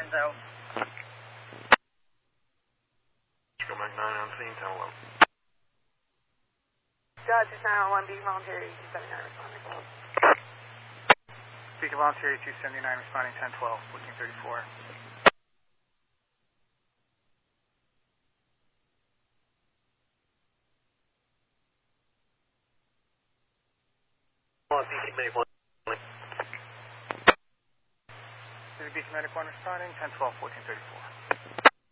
Renzo. Go back 9 on scene, 10-11. Dodge 911, Beacon Voluntary 279 responding. Beacon Voluntary 279 responding 1012, booking 34. Beacon Medic 1 responding 1012, 1434.